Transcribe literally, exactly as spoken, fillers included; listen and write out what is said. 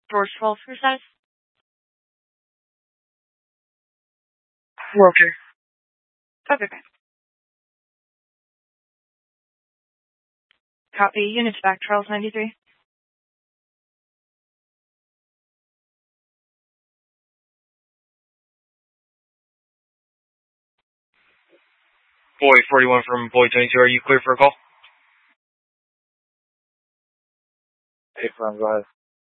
George twelve for status. Roger. Okay, okay. Copy. Units back, Charles ninety-three. Boy forty-one from Boy twenty-two, are you clear for a call? Hey, Franz, go ahead.